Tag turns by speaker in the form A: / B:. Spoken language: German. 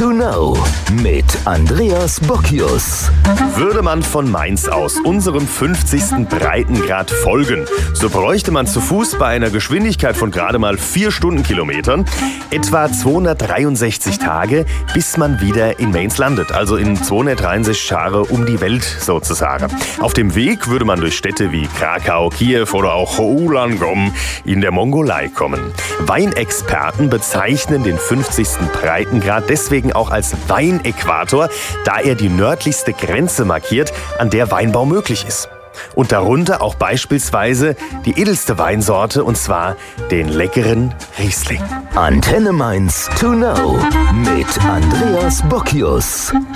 A: to know mit Andreas Bocchius.
B: Würde man von Mainz aus unserem 50. Breitengrad folgen, so bräuchte man zu Fuß bei einer Geschwindigkeit von gerade mal 4 Stundenkilometern etwa 263 Tage, bis man wieder in Mainz landet. Also in 263 Jahre um die Welt sozusagen. Auf dem Weg würde man durch Städte wie Krakau, Kiew oder auch Chulalongkorn in der Mongolei kommen. Weinexperten bezeichnen den 50. Breitengrad deswegen auch als Weinäquator, da er die nördlichste Grenze markiert, an der Weinbau möglich ist. Und darunter auch beispielsweise die edelste Weinsorte, und zwar den leckeren Riesling.
A: Antenne Mainz to know mit Andreas Bocchius.